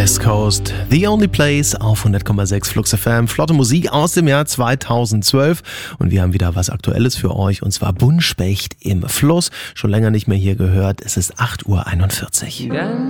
West Coast, The Only Place auf 100,6 Flux FM. Flotte Musik aus dem Jahr 2012 und wir haben wieder was Aktuelles für euch und zwar Buntspecht im Fluss. Schon länger nicht mehr hier gehört, es ist 8:41 Uhr.